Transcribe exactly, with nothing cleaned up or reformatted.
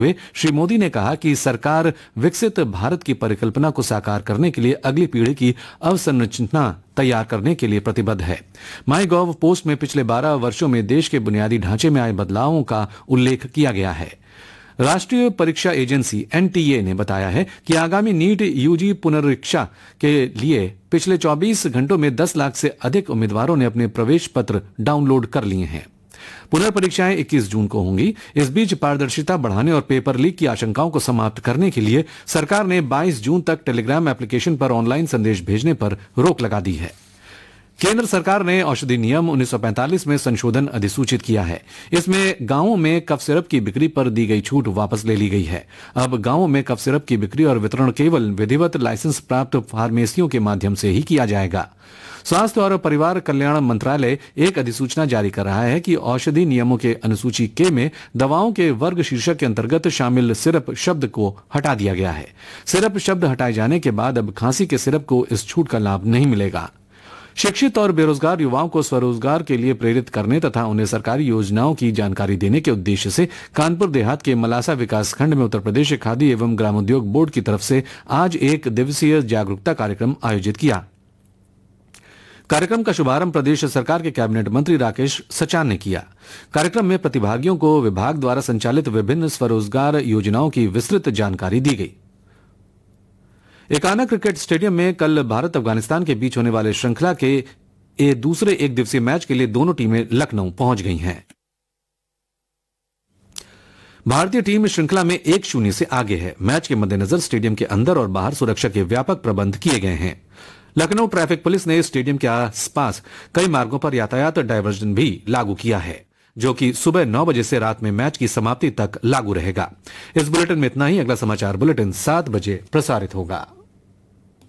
हुए श्री मोदी ने कहा कि सरकार विकसित भारत की परिकल्पना को साकार करने के लिए अगली पीढ़ी की अवसंरचना तैयार करने के लिए प्रतिबद्ध है। माई गॉव पोस्ट में पिछले बारह वर्षों में देश के बुनियादी ढांचे में आए बदलावों का उल्लेख किया गया है। राष्ट्रीय परीक्षा एजेंसी एन टी ए ने बताया है कि आगामी नीट यूजी पुनरीक्षा के लिए पिछले चौबीस घंटों में दस लाख से अधिक उम्मीदवारों ने अपने प्रवेश पत्र डाउनलोड कर लिए हैं। पुनर्परीक्षाएं इक्कीस जून को होंगी। इस बीच पारदर्शिता बढ़ाने और पेपर लीक की आशंकाओं को समाप्त करने के लिए सरकार ने बाईस जून तक टेलीग्राम एप्लीकेशन पर ऑनलाइन संदेश भेजने पर रोक लगा दी है। केंद्र सरकार ने औषधि नियम उन्नीस सौ पैंतालीस में संशोधन अधिसूचित किया है। इसमें गांवों में कफ सिरप की बिक्री पर दी गई छूट वापस ले ली गई है। अब गांवों में कफ सिरप की बिक्री और वितरण केवल विधिवत लाइसेंस प्राप्त फार्मेसियों के माध्यम से ही किया जाएगा। स्वास्थ्य और परिवार कल्याण मंत्रालय एक अधिसूचना जारी कर रहा है कि औषधि नियमों के अनुसूची के में दवाओं के वर्ग शीर्षक के अंतर्गत शामिल सिरप शब्द को हटा दिया गया है। सिरप शब्द हटाए जाने के बाद अब खांसी के सिरप को इस छूट का लाभ नहीं मिलेगा। शिक्षित और बेरोजगार युवाओं को स्वरोजगार के लिए प्रेरित करने तथा उन्हें सरकारी योजनाओं की जानकारी देने के उद्देश्य से कानपुर देहात के मलासा विकास खंड में उत्तर प्रदेश खादी एवं ग्रामोद्योग बोर्ड की तरफ से आज एक दिवसीय जागरूकता कार्यक्रम आयोजित किया। कार्यक्रम का शुभारंभ प्रदेश सरकार के कैबिनेट मंत्री राकेश सचान ने किया। कार्यक्रम में प्रतिभागियों को विभाग द्वारा संचालित विभिन्न स्वरोजगार योजनाओं की विस्तृत जानकारी दी गई। एकाना क्रिकेट स्टेडियम में कल भारत अफगानिस्तान के बीच होने वाले श्रृंखला के ए दूसरे एक दिवसीय मैच के लिए दोनों टीमें लखनऊ पहुंच गई हैं। भारतीय टीम श्रृंखला में एक शून्य से आगे है। मैच के मद्देनजर स्टेडियम के अंदर और बाहर सुरक्षा के व्यापक प्रबंध किए गए हैं। लखनऊ ट्रैफिक पुलिस ने स्टेडियम के आसपास कई मार्गों पर यातायात डायवर्जन भी लागू किया है, जो कि सुबह नौ बजे से रात में मैच की समाप्ति तक लागू रहेगा। इस बुलेटिन में इतना ही। अगला समाचार बुलेटिन सात बजे प्रसारित होगा।